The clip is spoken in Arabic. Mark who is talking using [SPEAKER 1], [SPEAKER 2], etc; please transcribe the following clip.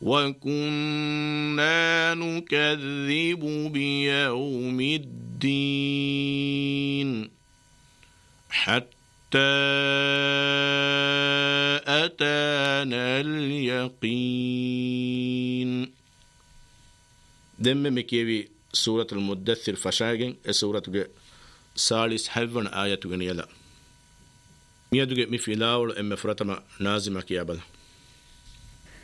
[SPEAKER 1] وكنا نكذب بيوم الدين حتى أتانا اليقين. دم مكيوي سورة المدثر فشاغن سورة سالس حفن آية يلا ميادوغي مفلاول ام فرتما نازمة كيابل.